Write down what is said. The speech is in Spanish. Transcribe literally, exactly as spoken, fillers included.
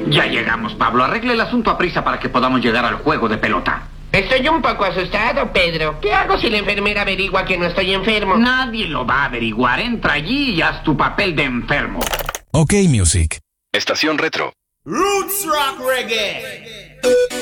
Ya llegamos, Pablo. Arregle el asunto a prisa para que podamos llegar al juego de pelota. Estoy un poco asustado, Pedro. ¿Qué hago si la enfermera averigua que no estoy enfermo? Nadie lo va a averiguar. Entra allí y haz tu papel de enfermo. OK Music. Estación Retro. Roots Rock Reggae.